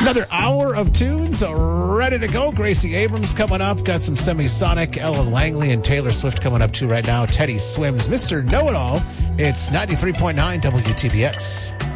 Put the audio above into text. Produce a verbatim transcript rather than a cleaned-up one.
Another hour of tunes ready to go. Gracie Abrams coming up. Got some Semisonic, Ella Langley, and Taylor Swift coming up too right now. Teddy Swims, Mister Know-It-All. It's ninety-three point nine W T B X.